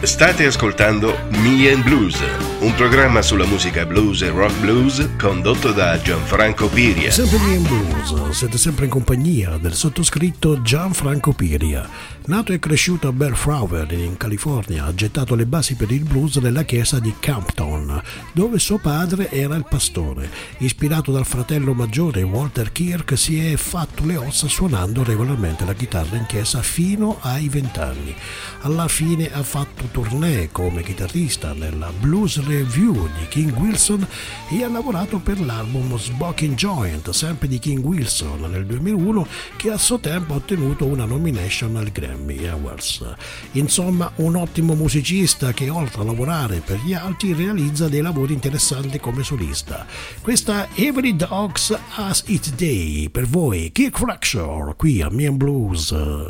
State ascoltando Me and Blues, un programma sulla musica blues e rock blues condotto da Gianfranco Piria. Sempre Me and Blues, siete sempre in compagnia del sottoscritto Gianfranco Piria. Nato e cresciuto a Bellflower in California, ha gettato le basi per il blues nella chiesa di Campton, dove suo padre era il pastore. Ispirato dal fratello maggiore Walter Kirk, si è fatto le ossa suonando regolarmente la chitarra in chiesa fino ai 20 anni. Alla fine ha fatto tournée come chitarrista nella Blues Review di King Wilson e ha lavorato per l'album Smoking Joint, sempre di King Wilson, nel 2001, che a suo tempo ha ottenuto una nomination al Grammy Awards. Insomma, un ottimo musicista che, oltre a lavorare per gli altri, realizza dei lavori interessanti come solista. Questa Every Dog Has Its Day per voi, Kirk Fracture, qui a Me and Blues.